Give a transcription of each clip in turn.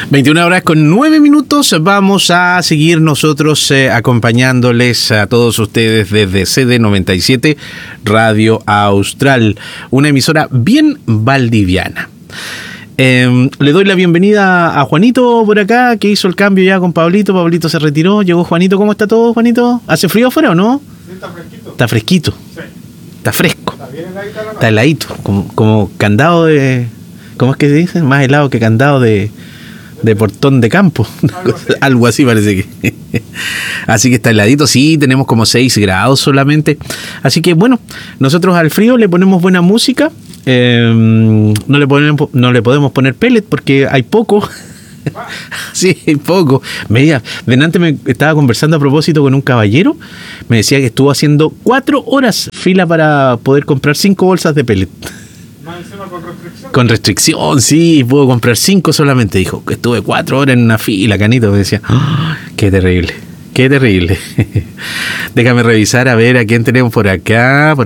21 horas con 9 minutos. Vamos a seguir nosotros acompañándoles a todos ustedes desde CD97 Radio Austral, una emisora bien valdiviana. Le doy la bienvenida a Juanito por acá, que hizo el cambio ya con Pablito. Pablito se retiró, llegó Juanito. ¿Cómo está todo, Juanito? ¿Hace frío afuera o no? Sí, está fresquito. Está fresquito. Sí. Está fresco. Está bien heladito la mano. Está heladito, como candado de... ¿Cómo es que se dice? Más helado que candado de portón de campo. Algo así parece que. Así que está heladito. Sí, tenemos como 6 grados solamente. Así que bueno, nosotros al frío le ponemos buena música. No le podemos poner pellet porque hay poco. Sí, hay poco. Delante me estaba conversando a propósito con un caballero. Me decía que estuvo haciendo 4 horas fila para poder comprar 5 bolsas de pellet. Más encima con restricción. Con restricción, sí, puedo comprar 5 solamente. Dijo que estuve 4 horas en una fila, Canito. Me decía, oh, qué terrible, qué terrible. Déjame revisar a ver a quién tenemos por acá.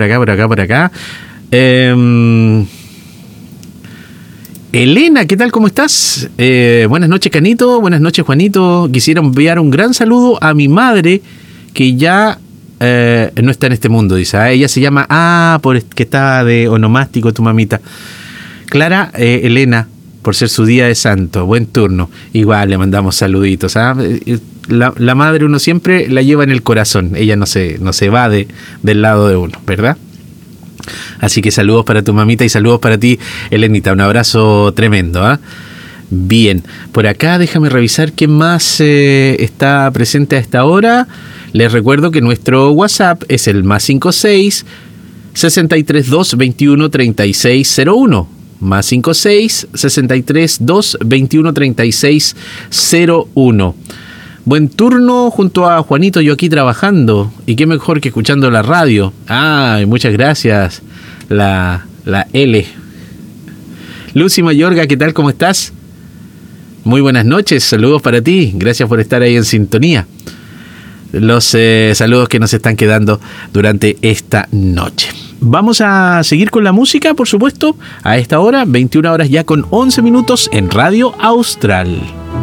Elena, ¿qué tal? ¿Cómo estás? Buenas noches, Canito. Buenas noches, Juanito. Quisiera enviar un gran saludo a mi madre, que ya no está en este mundo, dice. Ella se llama, porque está de onomástico tu mamita. Clara Elena, por ser su día de santo. Buen turno. Igual le mandamos saluditos. La madre uno siempre la lleva en el corazón. Ella no se va del lado de uno, ¿verdad? Así que saludos para tu mamita y saludos para ti, Elenita. Un abrazo tremendo, ¿eh? Bien, por acá déjame revisar quién más está presente a esta hora. Les recuerdo que nuestro WhatsApp es el +56 632 21 3601. +56 632 21 3601. Buen turno junto a Juanito, yo aquí trabajando. Y qué mejor que escuchando la radio. Muchas gracias, la L. Lucy Mayorga, ¿qué tal? ¿Cómo estás? Muy buenas noches, saludos para ti. Gracias por estar ahí en sintonía. Los saludos que nos están quedando durante esta noche. Vamos a seguir con la música, por supuesto, a esta hora, 21 horas ya con 11 minutos en Radio Austral.